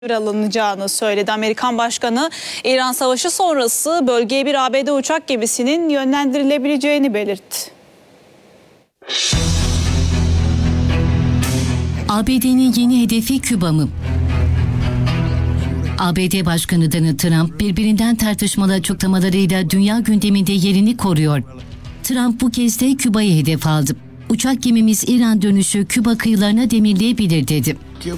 alınacağını söyledi. Amerikan Başkanı İran Savaşı sonrası bölgeye bir ABD uçak gemisinin yönlendirilebileceğini belirtti. ABD'nin yeni hedefi Küba mı? ABD Başkanı Donald Trump birbirinden tartışmalı açıklamalarıyla dünya gündeminde yerini koruyor. Trump bu kez de Küba'yı hedef aldı. Uçak gemimiz İran dönüşü Küba kıyılarına demirleyebilir dedi.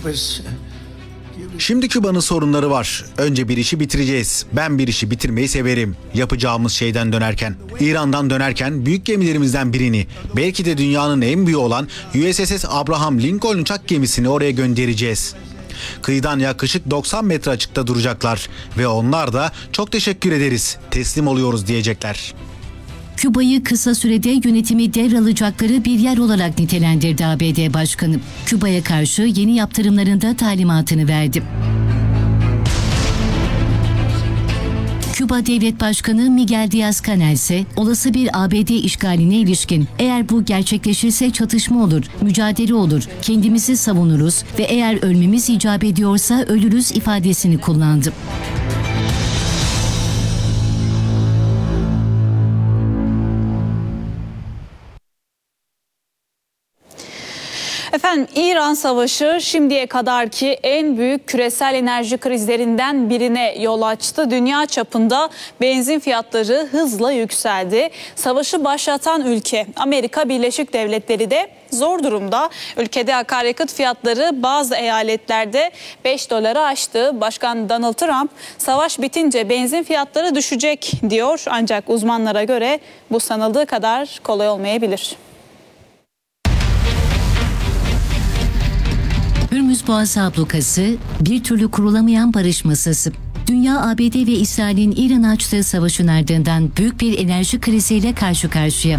Şimdi Küba'nın sorunları var. Önce bir işi bitireceğiz. Ben bir işi bitirmeyi severim. Yapacağımız şeyden dönerken, İran'dan dönerken büyük gemilerimizden birini, belki de dünyanın en büyüğü olan USS Abraham Lincoln uçak gemisini oraya göndereceğiz. Kıyıdan yaklaşık 90 metre açıkta duracaklar ve onlar da çok teşekkür ederiz, teslim oluyoruz diyecekler. Küba'yı kısa sürede yönetimi devralacakları bir yer olarak nitelendirdi ABD Başkanı. Küba'ya karşı yeni yaptırımlarında talimatını verdi. Küba Devlet Başkanı Miguel Díaz-Canel ise olası bir ABD işgaline ilişkin eğer bu gerçekleşirse çatışma olur, mücadele olur, kendimizi savunuruz ve eğer ölmemiz icap ediyorsa ölürüz ifadesini kullandı. Efendim, İran Savaşı şimdiye kadarki en büyük küresel enerji krizlerinden birine yol açtı. Dünya çapında benzin fiyatları hızla yükseldi. Savaşı başlatan ülke Amerika Birleşik Devletleri de zor durumda. Ülkede akaryakıt fiyatları bazı eyaletlerde $5'ı aştı. Başkan Donald Trump savaş bitince benzin fiyatları düşecek diyor. Ancak uzmanlara göre bu sanıldığı kadar kolay olmayabilir. Hürmüz Boğazı ablukası bir türlü kurulamayan barış masası. Dünya, ABD ve İsrail'in İran'a açtığı savaşın ardından büyük bir enerji kriziyle karşı karşıya.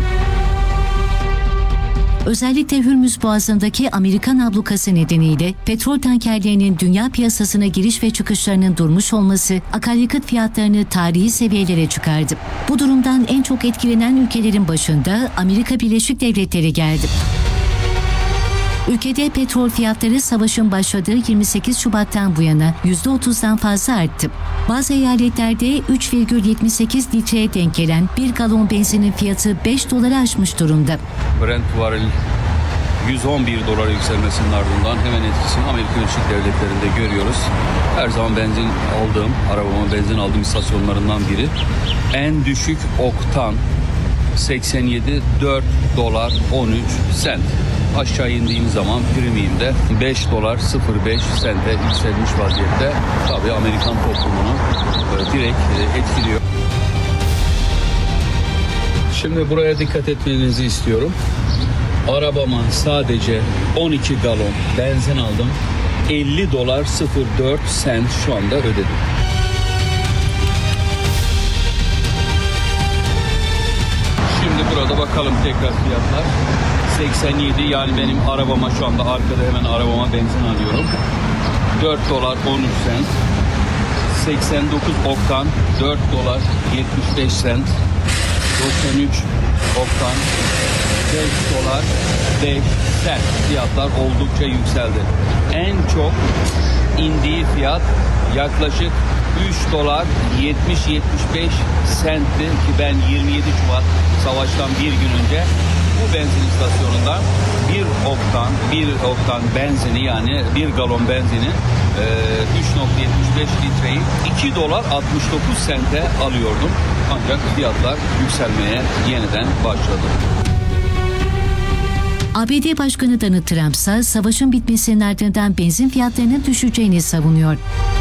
Özellikle Hürmüz Boğazı'ndaki Amerikan ablukası nedeniyle petrol tankerlerinin dünya piyasasına giriş ve çıkışlarının durmuş olması akaryakıt fiyatlarını tarihi seviyelere çıkardı. Bu durumdan en çok etkilenen ülkelerin başında Amerika Birleşik Devletleri geldi. Ülkede petrol fiyatları savaşın başladığı 28 Şubat'tan bu yana %30'dan fazla arttı. Bazı eyaletlerde 3,78 litreye denk gelen bir galon benzinin fiyatı $5 aşmış durumda. Brent varil $111 yükselmesinin ardından hemen etkisini Amerika Birleşik Devletleri'nde görüyoruz. Her zaman arabama benzin aldığım istasyonlarından biri. En düşük oktan 87 $4.13. Aşağı indiğim zaman premium'de $5.05 yükselmiş vaziyette. Tabii Amerikan toplumunu direkt etkiliyor. Şimdi buraya dikkat etmenizi istiyorum. Arabama sadece 12 galon benzin aldım. $50.04 şu anda ödedim. Şimdi burada bakalım tekrar fiyatlar. 87, yani benim arabama şu anda arkada hemen arabama benzin alıyorum. $4.13. 89 oktan $4.75. 93 oktan $5.05. Fiyatlar oldukça yükseldi. En çok indiği fiyat yaklaşık $3.70-75 ki ben 27 Şubat savaştan bir gün önce bu benzin istasyonunda bir oktan benzini, yani bir galon benzini 3.75 litreyi $2.69 alıyordum. Ancak fiyatlar yükselmeye yeniden başladı. ABD Başkanı Donald Trump ise savaşın bitmesinin ardından benzin fiyatlarının düşeceğini savunuyor.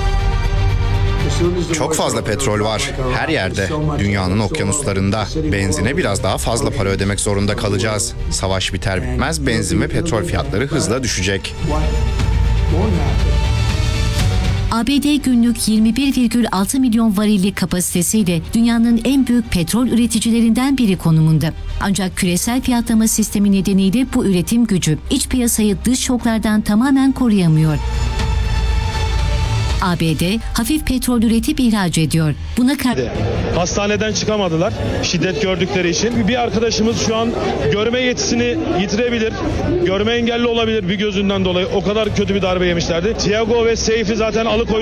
Çok fazla petrol var her yerde, dünyanın okyanuslarında. Benzine biraz daha fazla para ödemek zorunda kalacağız. Savaş biter bitmez benzin ve petrol fiyatları hızla düşecek. ABD günlük 21,6 milyon varillik kapasitesiyle dünyanın en büyük petrol üreticilerinden biri konumunda. Ancak küresel fiyatlama sistemi nedeniyle bu üretim gücü iç piyasayı dış şoklardan tamamen koruyamıyor. ABD hafif petrol üretip ihraç ediyor. Buna Hastaneden çıkamadılar şiddet gördükleri için. Bir arkadaşımız şu an görme yetisini yitirebilir. Görme engelli olabilir bir gözünden dolayı. O kadar kötü bir darbe yemişlerdi. Thiago ve Seyfi zaten alıkoydu.